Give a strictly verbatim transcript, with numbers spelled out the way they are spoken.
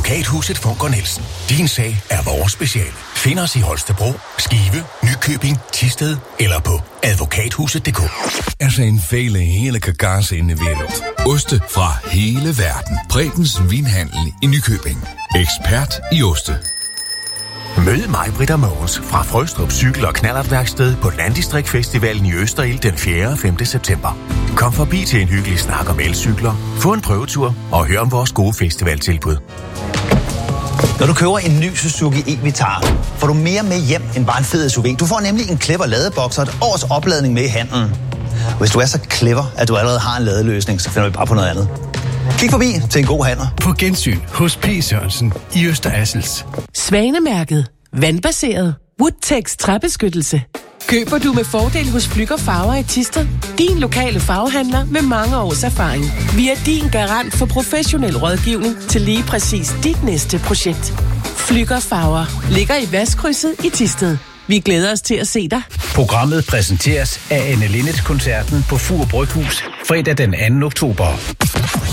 Advokathuset Funker Nielsen. Din sag er vores speciale. Find os i Holstebro, Skive, Nykøbing, Thisted eller på advokathuset punktum d k. Er zijn vele heerlijke kazen in de wereld. Oste fra hele verden. Prebens Vinhandel i Nykøbing. Ekspert i oste. Mød mig, Britta Mogens, fra Frøstrup Cykel- og Knallertværksted på Landdistriktfestivalen i Østerild den fjerde og femte september. Kom forbi til en hyggelig snak om elcykler, få en prøvetur og hør om vores gode festivaltilbud. Når du køber en ny Suzuki e-Vitara, får du mere med hjem end bare en fed S U V. Du får nemlig en clever ladeboks og et års opladning med i handlen. Hvis du er så clever, at du allerede har en ladeløsning, så finder vi bare på noget andet. Kig forbi til en god handler. På gensyn hos P. Sørensen i Øster Assels. Svanemærket. Vandbaseret. Woodtex træbeskyttelse. Køber du med fordel hos Flügger Farver i Thisted? Din lokale farvehandler med mange års erfaring. Vi er din garant for professionel rådgivning til lige præcis dit næste projekt. Flügger Farver ligger i Vestkrydset i Thisted. Vi glæder os til at se dig. Programmet præsenteres af Anne Linnet-koncerten på Fur Bryghus fredag den anden oktober.